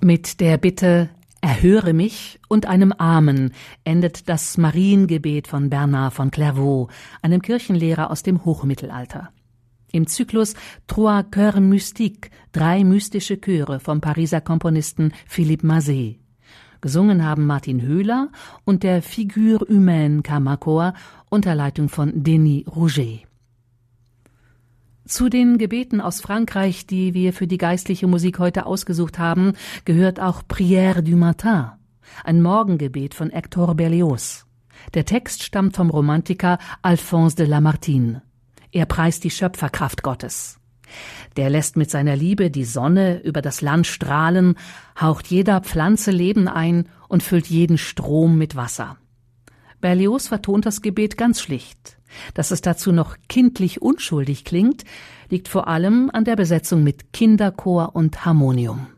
Mit der Bitte »Erhöre mich« und einem Amen endet das Mariengebet von Bernard von Clairvaux, einem Kirchenlehrer aus dem Hochmittelalter. Im Zyklus Trois Chœurs Mystiques, 3 mystische Chöre vom Pariser Komponisten Philippe Mazet. Gesungen haben Martin Höhler und der Figure Humaine Kammerchor unter Leitung von Denis Rouget. Zu den Gebeten aus Frankreich, die wir für die geistliche Musik heute ausgesucht haben, gehört auch Prière du Matin, ein Morgengebet von Hector Berlioz. Der Text stammt vom Romantiker Alphonse de Lamartine. Er preist die Schöpferkraft Gottes. Der lässt mit seiner Liebe die Sonne über das Land strahlen, haucht jeder Pflanze Leben ein und füllt jeden Strom mit Wasser. Berlioz vertont das Gebet ganz schlicht. Dass es dazu noch kindlich unschuldig klingt, liegt vor allem an der Besetzung mit Kinderchor und Harmonium.